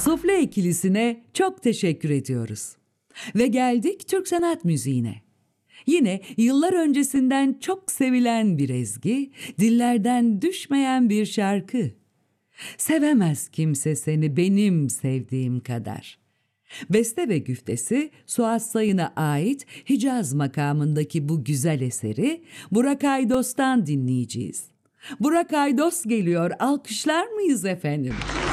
Sufle ikilisine çok teşekkür ediyoruz. Ve geldik Türk sanat müziğine. Yine yıllar öncesinden çok sevilen bir ezgi, dillerden düşmeyen bir şarkı. Sevemez kimse seni benim sevdiğim kadar. Beste ve güftesi Suat Sayın'a ait Hicaz makamındaki bu güzel eseri Burak Aydos'tan dinleyeceğiz. Burak Aydos geliyor, alkışlar mıyız efendim?